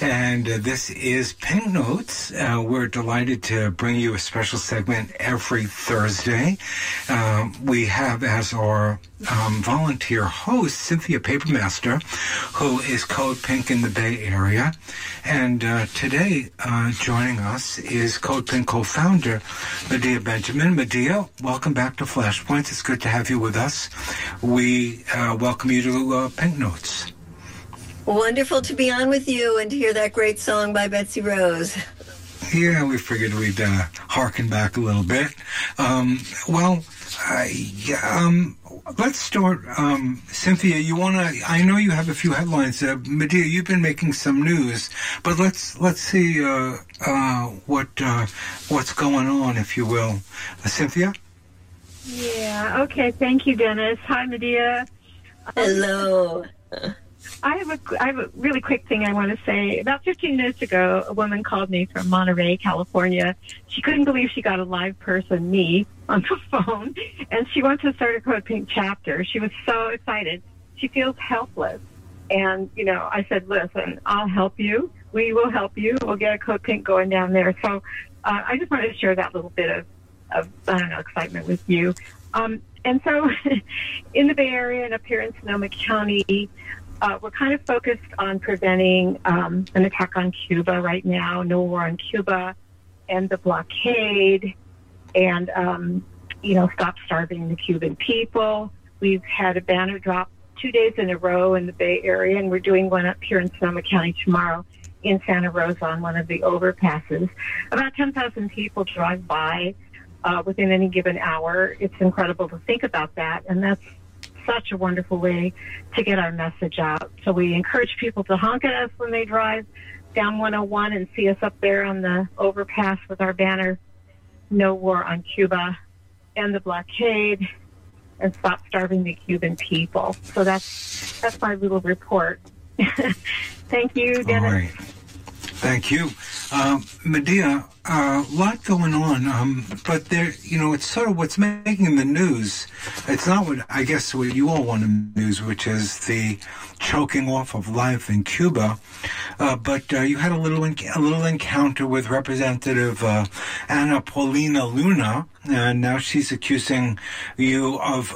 and this is Pink Notes. We're delighted to bring you a special segment every Thursday. We have as our volunteer host Cynthia Papermaster, who is Code Pink in the Bay Area. And today, joining us is Code Pink co-founder Medea Benjamin. Medea, welcome back to Flashpoint. It's good to have you with us. We welcome you to Pink Notes. Wonderful to be on with you and to hear that great song by Betsy Rose. Yeah, we figured we'd harken back a little bit. Let's start. Cynthia, I know you have a few headlines. Medea, you've been making some news, but let's see what's going on, if you will. Cynthia? Yeah, okay. Thank you, Dennis. Hi, Medea. Hello. I have a really quick thing I want to say. About 15 minutes ago, a woman called me from Monterey, California. She couldn't believe she got a live person, me, on the phone, and she wants to start a Code Pink chapter. She was so excited. She feels helpless. And, I said, listen, I'll help you. We will help you. We'll get a Code Pink going down there. So I just wanted to share that little bit of excitement with you. And so in the Bay Area and up here in Sonoma County, we're kind of focused on preventing an attack on Cuba right now, no war on Cuba, and the blockade, and, stop starving the Cuban people. We've had a banner drop 2 days in a row in the Bay Area, and we're doing one up here in Sonoma County tomorrow in Santa Rosa on one of the overpasses. About 10,000 people drive by within any given hour. It's incredible to think about that, and that's such a wonderful way to get our message out. So we encourage people to honk at us when they drive down 101 and see us up there on the overpass with our banner, No War on Cuba, and the blockade, and stop starving the Cuban people. So that's my little report. Thank you, Dennis. All right. Thank you. Medea, a lot going on, but there, it's sort of what's making the news. It's not what you all want in the news, which is the choking off of life in Cuba. But you had a little encounter with Representative Ana Paulina Luna, and now she's accusing you of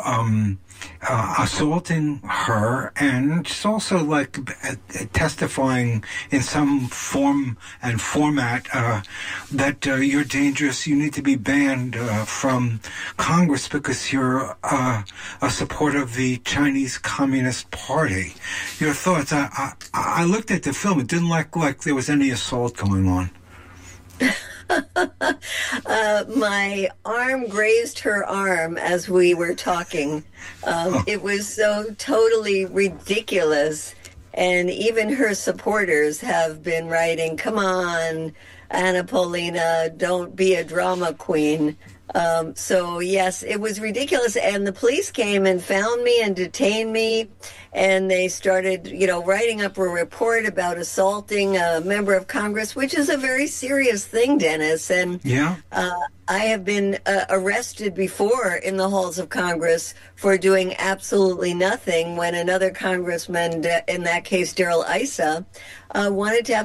assaulting her, and she's also testifying in some form and format that you're dangerous. You need to be banned from Congress because you're a supporter of the Chinese Communist Party. Your thoughts? I looked at the film. It didn't look like there was any assault going on. My arm grazed her arm as we were talking. It was so totally ridiculous. And even her supporters have been writing, come on, Ana Paulina, don't be a drama queen. So, yes, it was ridiculous. And the police came and found me and detained me. And they started, writing up a report about assaulting a member of Congress, which is a very serious thing, Dennis. And yeah. I have been arrested before in the halls of Congress for doing absolutely nothing when another congressman, in that case Darrell Issa, wanted to have